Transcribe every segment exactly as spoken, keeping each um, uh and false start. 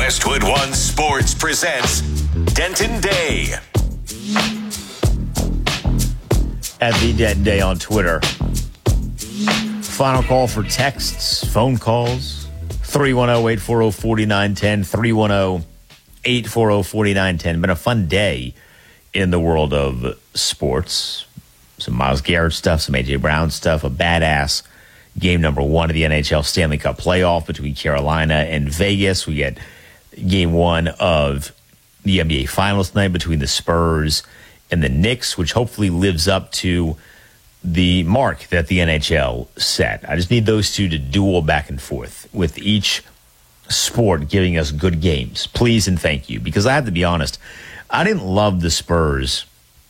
Westwood One Sports presents Denton Day. At the Denton Day on Twitter. Final call for texts, phone calls. three one zero, eight four zero, four nine one zero, three one zero, eight four zero, four nine one zero. Been a fun day in the world of sports. Some Myles Garrett stuff, some A J Brown stuff, a badass game number one of the N H L Stanley Cup playoff between Carolina and Vegas. We get game one of the N B A Finals tonight between the Spurs and the Knicks, which hopefully lives up to the mark that the N H L set. I just need those two to duel back and forth, with each sport giving us good games. Please and thank you. Because I have to be honest, I didn't love the Spurs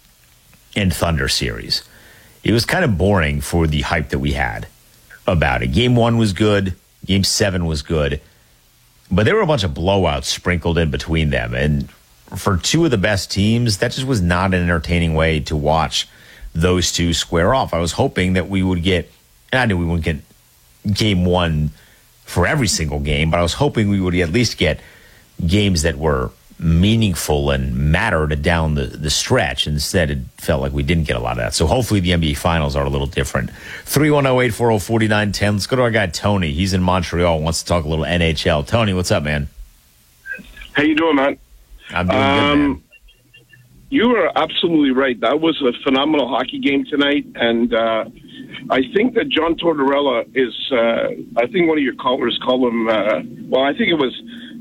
and Thunder series. It was kind of boring for the hype that we had about it. Game one was good. Game seven was good. But there were a bunch of blowouts sprinkled in between them. And for two of the best teams, that just was not an entertaining way to watch those two square off. I was hoping that we would get, and I knew we wouldn't get game one for every single game, but I was hoping we would at least get games that were meaningful and mattered down the, the stretch. Instead, it felt like we didn't get a lot of that. So hopefully the N B A Finals are a little different. three one zero, eight four zero, four nine one zero. Let's go to our guy, Tony. He's in Montreal, wants to talk a little N H L. Tony, what's up, man? How you doing, man? I'm doing um, good, man. You are absolutely right. That was a phenomenal hockey game tonight, and uh, I think that John Tortorella is, uh, I think one of your callers called him, uh, well, I think it was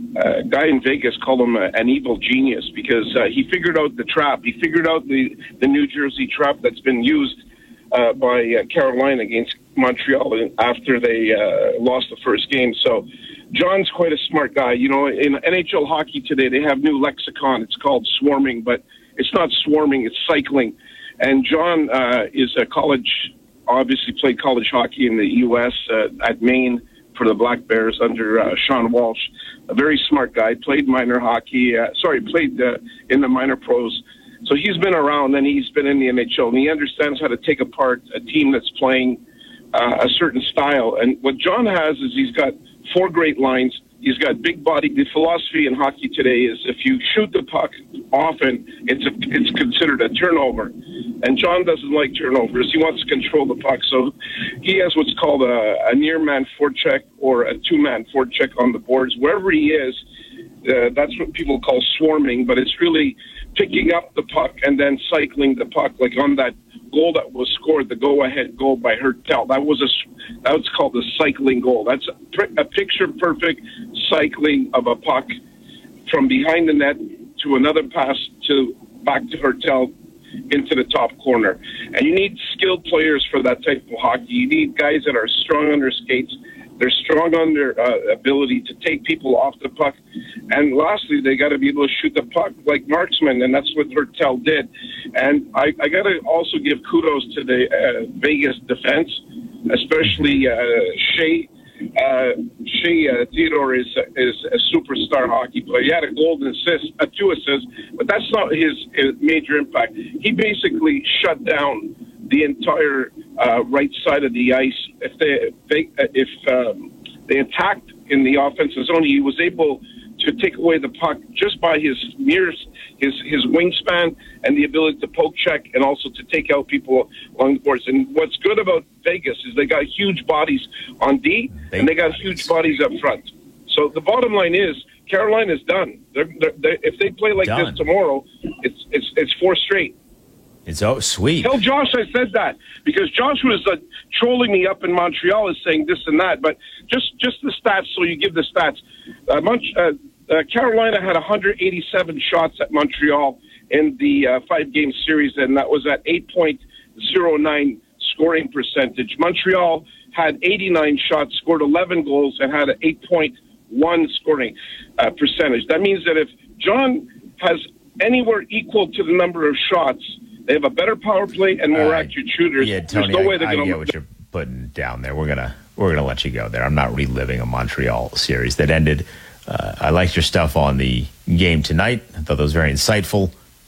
a guy in Vegas called him a, an evil genius, because uh, he figured out the trap. He figured out the, the New Jersey trap that's been used uh, by uh, Carolina against Montreal after they uh, lost the first game. So John's quite a smart guy. You know, in N H L hockey today, they have new lexicon. It's called swarming, but it's not swarming, it's cycling. And John uh, is a college, obviously played college hockey in the U S uh, at Maine for the Black Bears under uh, Sean Walsh. A very smart guy, played minor hockey, uh, sorry, played uh, in the minor pros. So he's been around, and he's been in the N H L, and he understands how to take apart a team that's playing uh, a certain style. And what John has is he's got four great lines. He's got big body. The philosophy in hockey today is if you shoot the puck often, it's a, it's considered a turnover. And John doesn't like turnovers. He wants to control the puck. So he has what's called a, a near-man forecheck or a two-man forecheck on the boards. Wherever he is, uh, that's what people call swarming, but it's really picking up the puck and then cycling the puck, like on that goal that was scored, the go-ahead goal by Hertel. That was a that's called the cycling goal. That's a, a picture-perfect cycling of a puck from behind the net to another pass to back to Hertel into the top corner. And you need skilled players for that type of hockey. You need guys that are strong on their skates. They're strong on their uh, ability to take people off the puck. And lastly, they got to be able to shoot the puck like marksmen, and that's what Hertel did. And I, I got to also give kudos to the uh, Vegas defense, especially uh, Shea. Uh, Shea uh, Theodore is is a superstar hockey player. He had a golden assist, uh, two assists, but that's not his, his major impact. He basically shut down the entire uh, right side of the ice. If they, they if um, they attacked in the offensive zone, he was able to take away the puck just by his mirrors, his his wingspan, and the ability to poke check, and also to take out people along the boards. And what's good about Vegas is they got huge bodies on D, Big and they got bodies. huge bodies up front. So the bottom line is Carolina's done. They're, they're, they're, if they play like done. this tomorrow, it's it's it's four straight. It's oh sweet. Tell Josh I said that, because Josh was uh, trolling me up in Montreal, is saying this and that. But just just the stats, so you give the stats. Uh, Mont- uh, uh, Carolina had one hundred eighty-seven shots at Montreal in the uh, five-game series, and that was at eight point oh nine scoring percentage. Montreal had eighty-nine shots, scored eleven goals, and had an eight point one scoring uh, percentage. That means that if John has anywhere equal to the number of shots, they have a better power play and more uh, accurate shooters. Yeah, Tony, There's no way they're I, going I get what you're putting down there. We're gonna we're gonna let you go there. I'm not reliving a Montreal series that ended. Uh, I liked your stuff on the game tonight. I thought that was very insightful.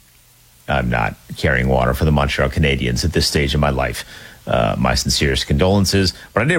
I'm not carrying water for the Montreal Canadiens at this stage of my life. Uh, my sincerest condolences, but I did